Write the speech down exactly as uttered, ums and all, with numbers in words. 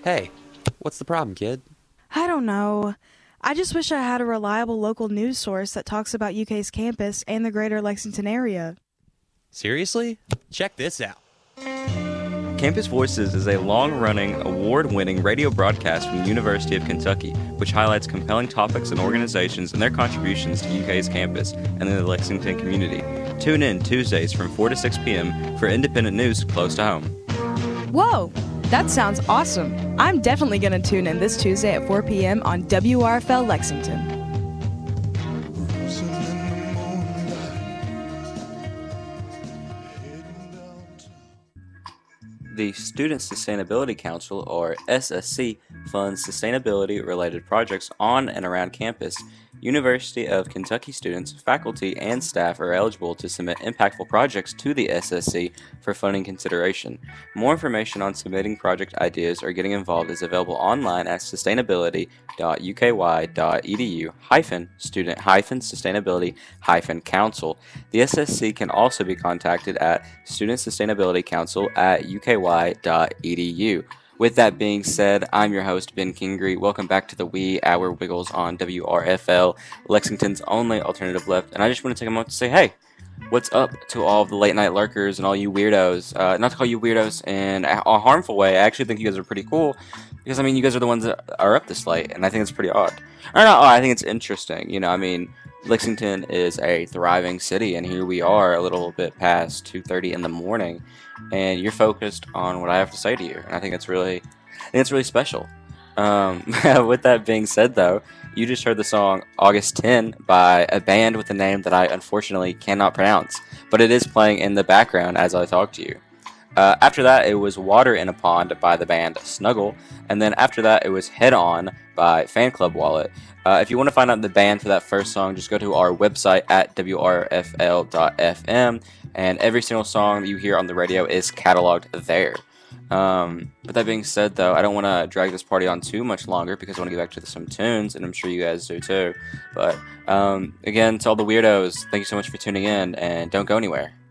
Hey, what's the problem, kid? I don't know. I just wish I had a reliable local news source that talks about U K's campus and the greater Lexington area. Seriously? Check this out. Campus Voices is a long-running, award-winning radio broadcast from the University of Kentucky, which highlights compelling topics and organizations and their contributions to U K's campus and the Lexington community. Tune in Tuesdays from four to six p.m. for independent news close to home. Whoa! That sounds awesome. I'm definitely going to tune in this Tuesday at four p.m. on W R F L Lexington. The Student Sustainability Council, or S S C, funds sustainability-related projects on and around campus. University of Kentucky students, faculty, and staff are eligible to submit impactful projects to the S S C for funding consideration. More information on submitting project ideas or getting involved is available online at sustainability dot u k y dot e d u hyphen student hyphen sustainability hyphen council. The S S C can also be contacted at student sustainability council at u k y dot e d u. With that being said, I'm your host, Ben Kingery. Welcome back to the Wee Hour Wiggles on W R F L, Lexington's only alternative left. And I just want to take a moment to say, hey, what's up to all of the late night lurkers and all you weirdos? Uh, not to call you weirdos in a a harmful way. I actually think you guys are pretty cool because, I mean, you guys are the ones that are up this late, and I think it's pretty odd. Or not odd, I think it's interesting. You know, I mean, Lexington is a thriving city, and here we are a little bit past two thirty in the morning, and you're focused on what I have to say to you, and I think it's really, I think it's really special. Um, with that being said, though, you just heard the song August tenth by a band with a name that I unfortunately cannot pronounce, but it is playing in the background as I talk to you. Uh, after that, it was Water in a Pond by the band Snuggle, and then after that, it was Head On by Fan Club Wallet. Uh, if you want to find out the band for that first song, just go to our website at w r f l dot f m, and every single song that you hear on the radio is cataloged there. Um, with that being said, though, I don't want to drag this party on too much longer because I want to get back to some tunes, and I'm sure you guys do too. But um, again, to all the weirdos, thank you so much for tuning in, and don't go anywhere.